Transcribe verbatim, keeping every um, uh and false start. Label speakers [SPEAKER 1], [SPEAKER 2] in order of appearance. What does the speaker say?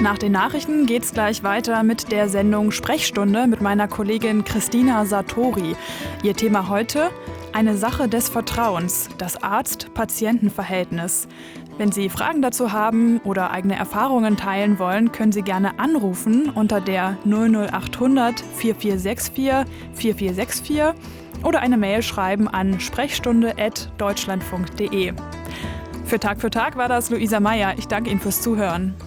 [SPEAKER 1] Nach den Nachrichten geht's gleich weiter mit der Sendung Sprechstunde mit meiner Kollegin Christina Sartori. Ihr Thema heute: eine Sache des Vertrauens, das Arzt-Patienten-Verhältnis. Wenn Sie Fragen dazu haben oder eigene Erfahrungen teilen wollen, können Sie gerne anrufen unter der null null acht hundert vier vier sechs vier vier vier sechs vier oder eine Mail schreiben an sprechstunde at deutschlandfunk punkt de. Für Tag für Tag war das Luisa Meier. Ich danke Ihnen fürs Zuhören.